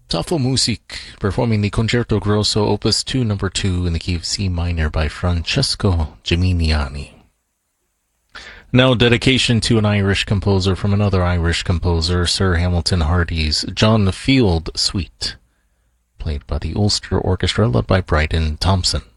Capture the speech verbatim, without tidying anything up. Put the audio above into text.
Tafelmusik, performing the Concerto Grosso Opus two number two in the key of C minor by Francesco Geminiani. Now, dedication to an Irish composer from another Irish composer, Sir Hamilton Hardy's John Field Suite, played by the Ulster Orchestra led by Bryden Thompson.